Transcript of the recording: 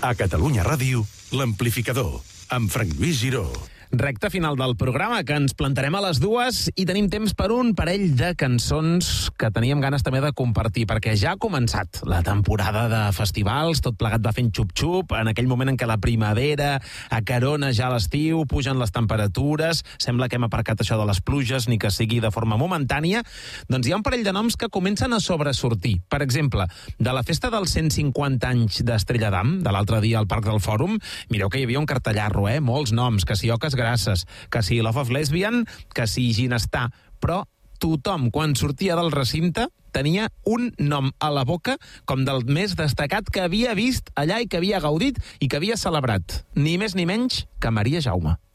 A Catalunya Ràdio, l'Amplificador, amb Frank Lluís Giró. Recte final del programa, que ens plantarem a les 2 i tenim temps per un parell de cançons que teníem ganes també de compartir, perquè ja ha començat la temporada de festivals, tot plegat va fent xup-xup, en aquell moment en què la primavera acarona ja l'estiu, pugen les temperatures, sembla que hem aparcat això de les pluges, ni que sigui de forma momentània, doncs hi ha un parell de noms que comencen a sobresortir. Per exemple, de la festa dels 150 anys d'Estrella d'Am, de l'altre dia al Parc del Fòrum, mireu que hi havia un cartellarro, molts noms, que si Oques Grasses, que si Love of Lesbian, que si Ginestar, però tothom, quan sortia del recinte, tenia un nom a la boca com del més destacat que havia vist allà i que havia gaudit i que havia celebrat. Ni més ni menys que Maria Jaume.